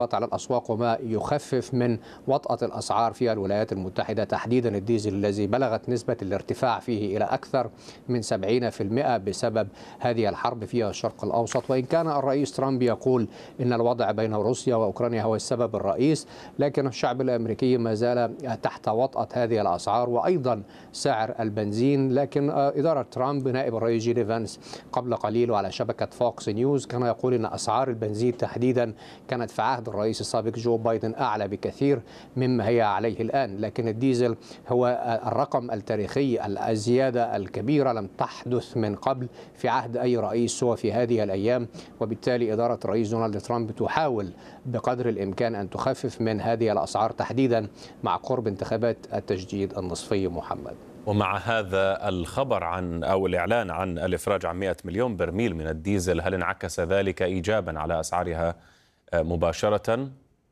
على الأسواق وما يخفف من وطأة الأسعار في الولايات المتحدة، تحديدا الديزل الذي بلغت نسبة الارتفاع فيه إلى أكثر من 70% بسبب هذه الحرب في الشرق الأوسط. وإن كان الرئيس ترامب يقول إن الوضع بين روسيا وأوكرانيا هو السبب الرئيس، لكن الشعب الأمريكي ما زال تحت وطأة هذه الأسعار وأيضا سعر البنزين. لكن إدارة ترامب، نائب الرئيس جي دي فانس قبل قليل وعلى شبكة فوكس نيوز كان يقول إن أسعار البنزين تحديدا كانت في عهد الرئيس السابق جو بايدن أعلى بكثير مما هي عليه الآن. لكن الديزل هو الرقم التاريخي، الزيادة الكبيرة لم تحدث من قبل في عهد أي رئيس سوى في هذه الأيام، وبالتالي إدارة الرئيس دونالد ترامب تحاول بقدر الإمكان أن تخفف من هذه الأسعار تحديدا مع قرب انتخابات التجديد النصفي. محمد، ومع هذا الخبر أو الإعلان عن الإفراج عن 100 مليون برميل من الديزل، هل انعكس ذلك إيجابا على أسعارها مباشرة؟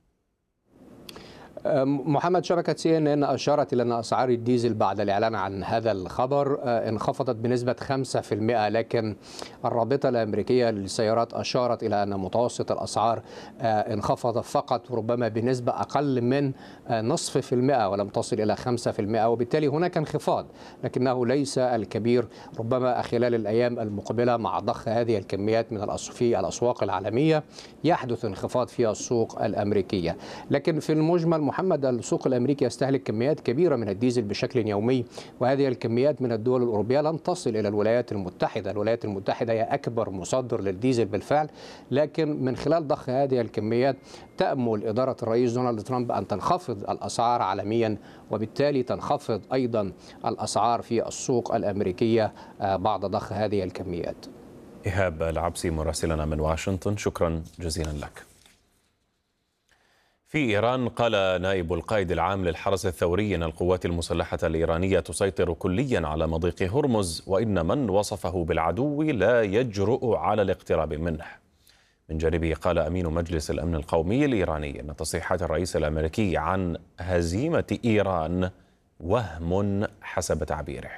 محمد، شبكة CNN أشارت إلى أن أسعار الديزل بعد الإعلان عن هذا الخبر انخفضت بنسبة 5%، لكن الرابطة الأمريكية للسيارات أشارت إلى أن متوسط الأسعار انخفض فقط ربما بنسبة أقل من نصف في المئة ولم تصل إلى 5%، وبالتالي هناك انخفاض لكنه ليس الكبير. ربما خلال الأيام المقبلة مع ضخ هذه الكميات من في الأسواق العالمية يحدث انخفاض في السوق الأمريكية. لكن في المجمل محمد، السوق الأمريكي يستهلك كميات كبيرة من الديزل بشكل يومي، وهذه الكميات من الدول الأوروبية لن تصل إلى الولايات المتحدة. الولايات المتحدة هي أكبر مصدر للديزل بالفعل، لكن من خلال ضخ هذه الكميات تأمل إدارة الرئيس دونالد ترامب أن تنخفض الأسعار عالميا، وبالتالي تنخفض أيضا الأسعار في السوق الأمريكية بعد ضخ هذه الكميات. إيهاب العبسي مراسلنا من واشنطن، شكرا جزيلا لك. في إيران قال نائب القائد العام للحرس الثوري أن القوات المسلحة الإيرانية تسيطر كليا على مضيق هرمز، وإن من وصفه بالعدو لا يجرؤ على الاقتراب منه. من جانبه قال أمين مجلس الأمن القومي الإيراني أن تصريحات الرئيس الأمريكي عن هزيمة إيران وهم حسب تعبيره.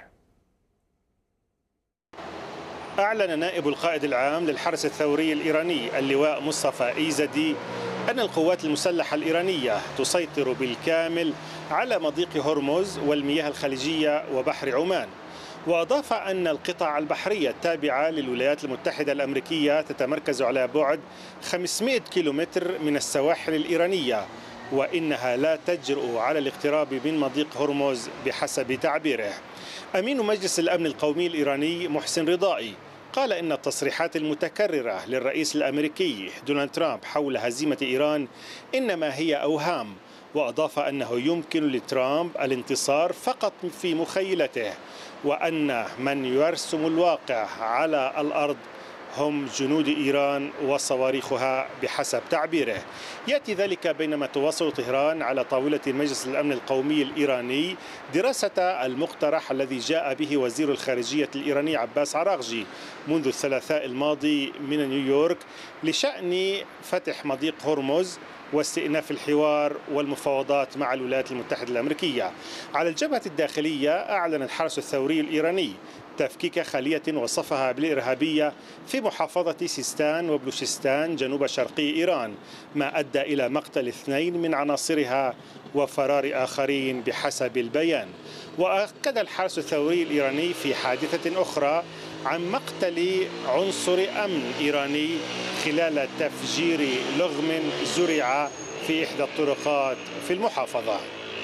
أعلن نائب القائد العام للحرس الثوري الإيراني اللواء مصطفى إيزدي أن القوات المسلحة الإيرانية تسيطر بالكامل على مضيق هرمز والمياه الخليجية وبحر عمان، وأضاف أن القطع البحرية التابعة للولايات المتحدة الأمريكية تتمركز على بعد 500 كيلومتر من السواحل الإيرانية، وإنها لا تجرؤ على الاقتراب من مضيق هرمز بحسب تعبيره. أمين مجلس الأمن القومي الإيراني محسن رضائي قال إن التصريحات المتكررة للرئيس الأمريكي دونالد ترامب حول هزيمة إيران إنما هي أوهام، وأضاف أنه يمكن لترامب الانتصار فقط في مخيلته، وأن من يرسم الواقع على الأرض هم جنود إيران وصواريخها بحسب تعبيره. يأتي ذلك بينما تواصل طهران على طاولة مجلس الأمن القومي الإيراني دراسة المقترح الذي جاء به وزير الخارجية الإيراني عباس عراغجي منذ الثلاثاء الماضي من نيويورك لشأن فتح مضيق هرمز واستئناف الحوار والمفاوضات مع الولايات المتحدة الأمريكية. على الجبهة الداخلية أعلن الحرس الثوري الإيراني تفكيك خلية وصفها بالإرهابية في محافظة سيستان وبلوشستان جنوب شرقي إيران، ما أدى إلى مقتل 2 من عناصرها وفرار آخرين بحسب البيان. وأكد الحرس الثوري الإيراني في حادثة أخرى عن مقتل عنصر أمن إيراني خلال تفجير لغم زرع في إحدى الطرقات في المحافظة.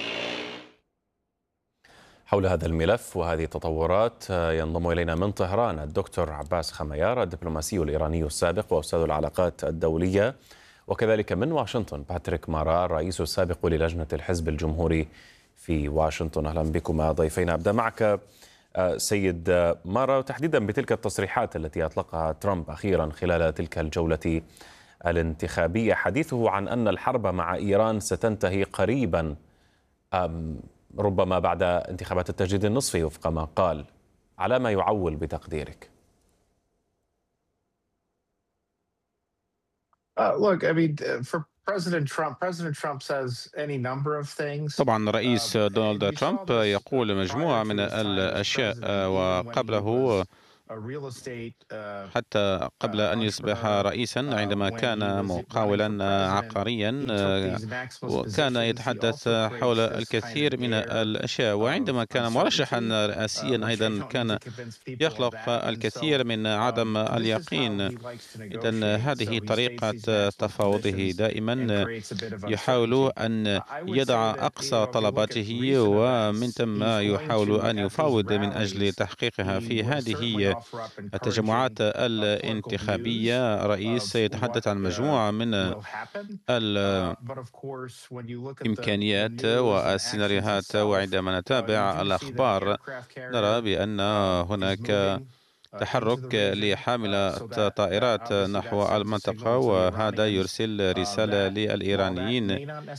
حول هذا الملف وهذه التطورات ينضم إلينا من طهران الدكتور عباس خميار، الدبلوماسي الإيراني السابق وأستاذ العلاقات الدولية، وكذلك من واشنطن باتريك مارا، الرئيس السابق للجنة الحزب الجمهوري في واشنطن. أهلا بكم ضيفين. أبدأ معك سيد مارا، تحديدا بتلك التصريحات التي أطلقها ترامب أخيرا خلال تلك الجولة الانتخابية، حديثه عن أن الحرب مع إيران ستنتهي قريبا ربما بعد انتخابات التجديد النصفي وفق ما قال، على ما يعول بتقديرك؟ طبعا الرئيس دونالد ترامب يقول مجموعة من الأشياء، وقبله حتى قبل أن يصبح رئيسا، عندما كان مقاولا عقاريا، وكان يتحدث حول الكثير من الأشياء، وعندما كان مرشحا رئاسيا أيضا كان يخلق الكثير من عدم اليقين. إذن هذه طريقة تفاوضه، دائما يحاول أن يضع أقصى طلباته ومن ثم يحاول أن يفاوض من أجل تحقيقها. في هذه التجمعات الانتخابية الرئيس يتحدث عن مجموعة من الإمكانيات والسيناريوهات، وعندما نتابع الأخبار نرى بأن هناك تحرك لحاملة طائرات نحو المنطقة، وهذا يرسل رسالة للإيرانيين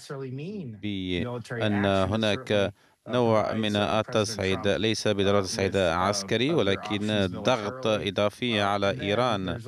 بأن هناك نوع من التصعيد، ليس بضرورة تصعيد عسكري ولكن ضغط إضافي على إيران.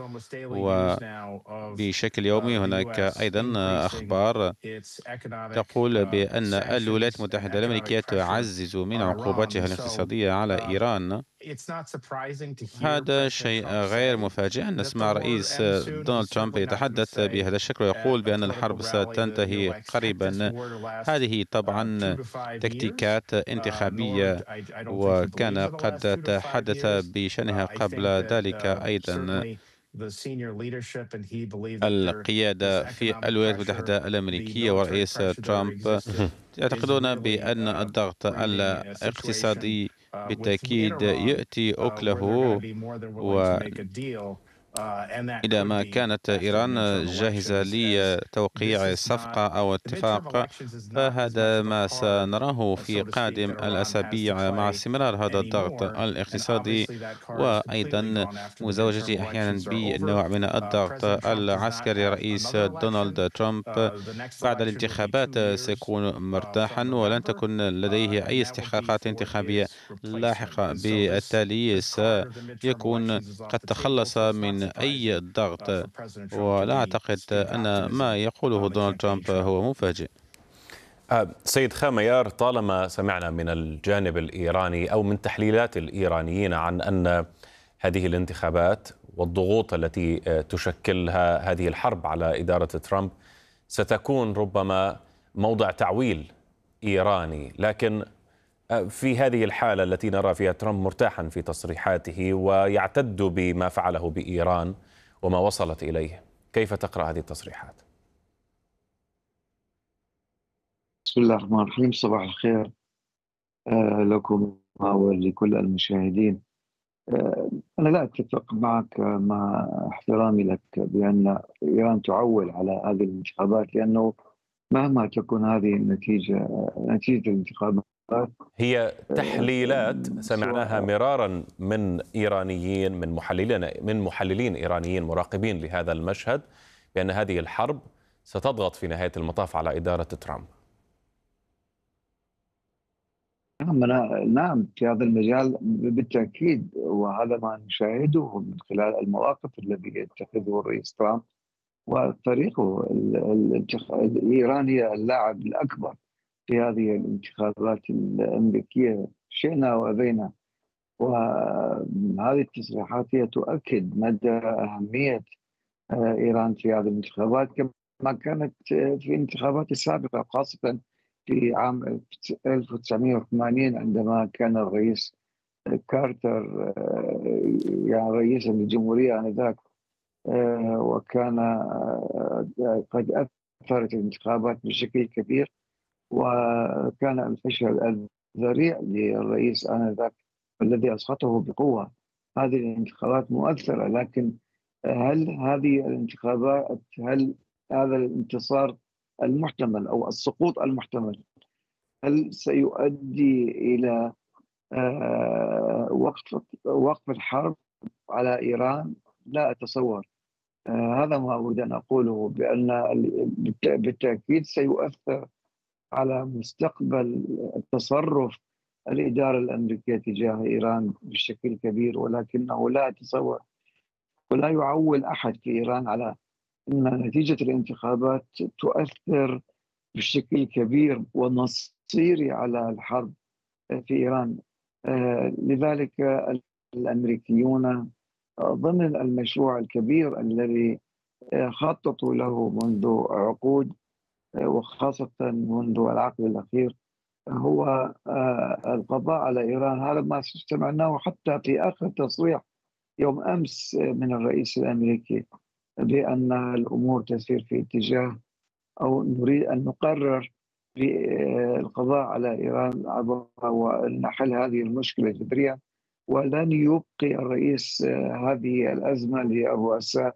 وبشكل يومي هناك أيضا أخبار تقول بأن الولايات المتحدة الأمريكية تعزز من عقوباتها الاقتصادية على إيران. هذا شيء غير مفاجئ أن نسمع رئيس دونالد ترامب يتحدث بهذا الشكل ويقول بأن الحرب ستنتهي قريبا. هذه طبعا تكتيكات انتخابية، وكان قد تحدث بشأنها قبل ذلك أيضا. القيادة في الولايات المتحدة الأمريكية ورئيس ترامب يعتقدون بأن الضغط الاقتصادي بالتأكيد يأتي أكله، وإذا ما كانت إيران جاهزة لتوقيع صفقة أو اتفاق، فهذا ما سنراه في قادم الأسابيع مع استمرار هذا الضغط الاقتصادي، وأيضا مزوجة أحيانا بنوع من الضغط العسكري. رئيس دونالد ترامب بعد الانتخابات سيكون مرتاحا ولن تكن لديه أي استحقاقات انتخابية لاحقة، بالتالي سيكون قد تخلص من أي ضغط، ولا أعتقد أن ما يقوله دونالد ترامب هو مفاجئ. سيد خاميار، طالما سمعنا من الجانب الإيراني أو من تحليلات الإيرانيين عن أن هذه الانتخابات والضغوط التي تشكلها هذه الحرب على إدارة ترامب ستكون ربما موضع تعويل إيراني، لكن في هذه الحالة التي نرى فيها ترامب مرتاحا في تصريحاته ويعتد بما فعله بإيران وما وصلت إليه، كيف تقرأ هذه التصريحات؟ بسم الله الرحمن الرحيم. صباح الخير لكم ولكل المشاهدين. أنا لا أتفق معك مع احترامي لك بأن إيران تعول على هذه الانتخابات، لأنه مهما تكون هذه نتيجة الانتخابات هي تحليلات سمعناها مرارا من إيرانيين، من محللين إيرانيين مراقبين لهذا المشهد، بأن هذه الحرب ستضغط في نهاية المطاف على إدارة ترامب. نعم، في هذا المجال بالتأكيد، وهذا ما نشاهده من خلال المواقف التي يتخذه الرئيس ترامب وفريقه. إيران هي اللاعب الأكبر في هذه الانتخابات الأمريكية، شئنا وأبينا، وهذه التصريحات هي تؤكد مدى أهمية إيران في هذه الانتخابات، كما كانت في الانتخابات السابقة، خاصة في عام 1980 عندما كان الرئيس كارتر يعني رئيسا للجمهورية آنذاك، وكان قد أثرت الانتخابات بشكل كبير، وكان الفشل الذريع للرئيس آنذاك الذي أسقطه بقوة. هذه الانتخابات مؤثرة، لكن هل هذه الانتخابات، هل هذا الانتصار المحتمل أو السقوط المحتمل هل سيؤدي إلى وقف الحرب على إيران؟ لا أتصور. هذا ما أريد أن أقوله، بأن بالتأكيد سيؤثر على مستقبل التصرف الإدارة الأمريكية تجاه إيران بشكل كبير، ولكنه لا أتصور ولا يعول أحد في إيران على أن نتيجة الانتخابات تؤثر بشكل كبير ومصيري على الحرب في إيران. لذلك الأمريكيون ضمن المشروع الكبير الذي خططوا له منذ عقود، وخاصة منذ العقد الأخير، هو القضاء على إيران. هذا ما سمعناه حتى في آخر تصريح يوم أمس من الرئيس الأمريكي، بأن الأمور تسير في اتجاه، أو نريد أن نقرر في القضاء على إيران ونحل هذه المشكلة جذريا، ولن يبقي الرئيس هذه الأزمة للرؤساء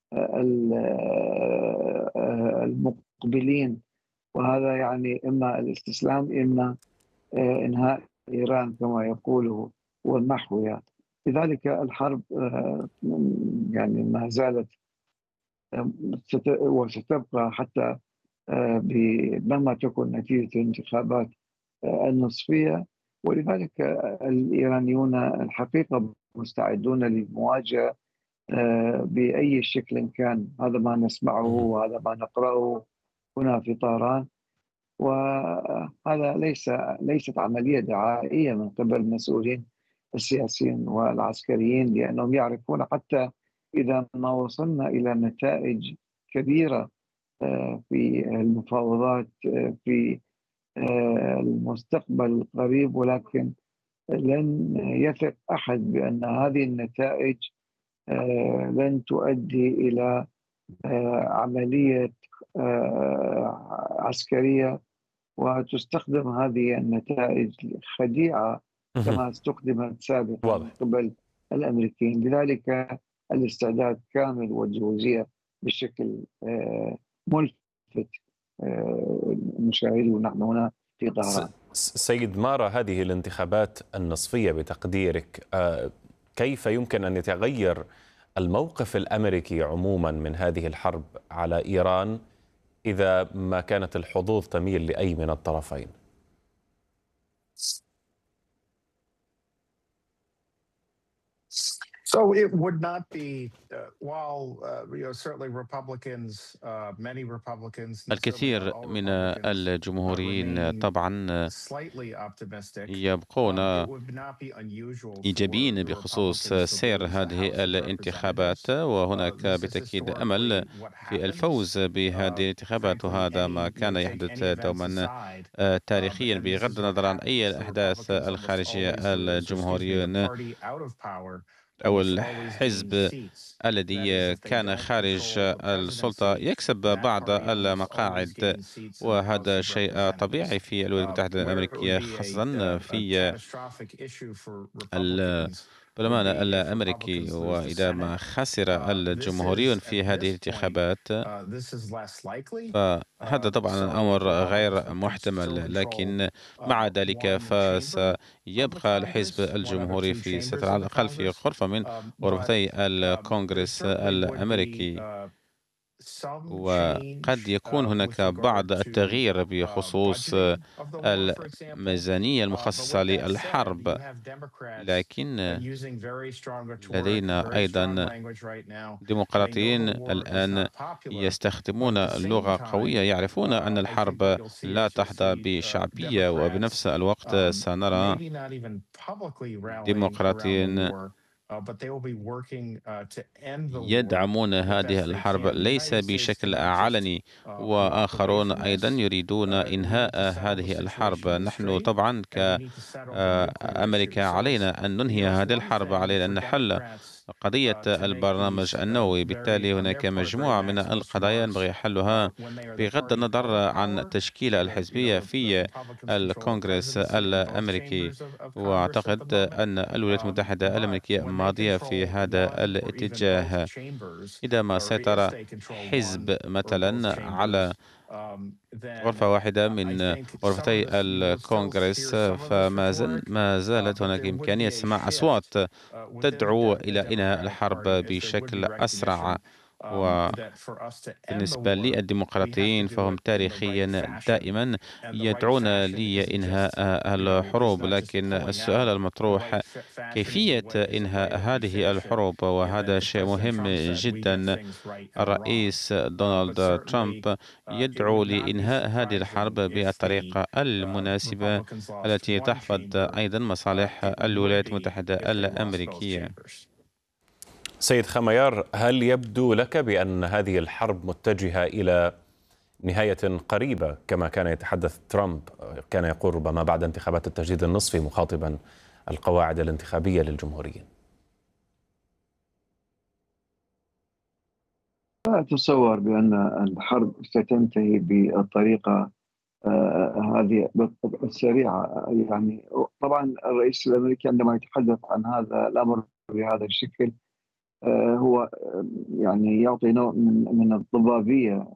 المقبلين، وهذا يعني إما الاستسلام إما إنهاء إيران كما يقوله ومحوها. لذلك الحرب يعني ما زالت وستبقى حتى لما تكون نتيجة الانتخابات النصفية. ولذلك الإيرانيون الحقيقة مستعدون للمواجهة بأي شكل كان. هذا ما نسمعه وهذا ما نقرأه هنا في طهران، وهذا ليست عملية دعائية من قبل المسؤولين السياسيين والعسكريين، لأنهم يعرفون حتى إذا ما وصلنا إلى نتائج كبيرة في المفاوضات في المستقبل القريب، ولكن لن يثق أحد بأن هذه النتائج لن تؤدي إلى عملية عسكرية، وتستخدم هذه النتائج خديعة كما استخدمت سابقا من قبل الأمريكيين. لذلك الاستعداد كامل والجهوزية بشكل ملفت نشاهده نحن هنا في طهران. سيد مارا، هذه الانتخابات النصفية بتقديرك كيف يمكن أن يتغير الموقف الأمريكي عموما من هذه الحرب على إيران إذا ما كانت الحظوظ تميل لأي من الطرفين؟ So it would not be while certainly Republicans, many Republicans, الكثير من الجمهوريين طبعا يبقون إيجابيين بخصوص سير هذه الانتخابات، وهناك بالتأكيد أمل في الفوز بهذه الانتخابات، وهذا ما كان يحدث دوما تاريخيا بغض النظر عن أي الأحداث الخارجية. الجمهوريون أو الحزب الذي كان خارج السلطة يكسب بعض المقاعد، وهذا شيء طبيعي في الولايات المتحدة الأمريكية، خاصة في البرلمان الأمريكي. وإذا ما خسر الجمهوريون في هذه الانتخابات فهذا طبعا أمر غير محتمل، لكن مع ذلك فسيبقى الحزب الجمهوري في ستر على الأقل في غرفة من غرفتي الكونغرس الأمريكي، وقد يكون هناك بعض التغيير بخصوص الميزانية المخصصة للحرب، لكن لدينا أيضا ديمقراطيين الآن يستخدمون اللغة قوية، يعرفون أن الحرب لا تحظى بشعبية، وبنفس الوقت سنرى ديمقراطيين يدعمون هذه الحرب ليس بشكل علني، وآخرون أيضا يريدون إنهاء هذه الحرب. نحن طبعا كأمريكا علينا أن ننهي هذه الحرب، علينا أن نحل قضية البرنامج النووي. بالتالي هناك مجموعة من القضايا ينبغي حلها بغض النظر عن التشكيل الحزبية في الكونغرس الأمريكي، وأعتقد أن الولايات المتحدة الأمريكية ماضية في هذا الاتجاه. إذا ما سيطر حزب مثلا على غرفة واحدة من غرفتي الكونغرس، فما زالت هناك إمكانية سماع أصوات تدعو إلى إنهاء الحرب بشكل أسرع، وبالنسبة للديمقراطيين فهم تاريخيا دائما يدعون لإنهاء الحروب، لكن السؤال المطروح كيفية إنهاء هذه الحروب، وهذا شيء مهم جدا. الرئيس دونالد ترامب يدعو لإنهاء هذه الحرب بالطريقة المناسبة التي تحفظ أيضا مصالح الولايات المتحدة الأمريكية. سيد خميار، هل يبدو لك بأن هذه الحرب متجهة إلى نهاية قريبة كما كان يتحدث ترامب؟ كان يقول ربما بعد انتخابات التجديد النصفي مخاطبا القواعد الانتخابية للجمهوريين. لا أتصور بأن الحرب ستنتهي بالطريقة هذه السريعة. يعني طبعا الرئيس الأمريكي عندما يتحدث عن هذا الأمر بهذا الشكل هو يعني يعطي نوع من الضبابية